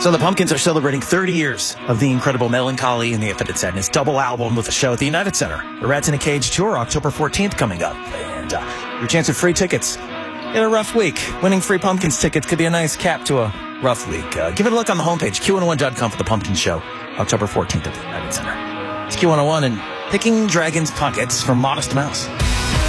So the Pumpkins are celebrating 30 years of The Incredible Melancholy and the Infinite Sadness double album with a show at the United Center. The Rats in a Cage tour, October 14th coming up. And your chance at free tickets in a rough week. Winning free Pumpkins tickets could be a nice cap to a rough week. Give it a look on the homepage, Q101.com for the Pumpkin Show, October 14th at the United Center. It's Q101 and Picking Dragon's Pockets from Modest Mouse.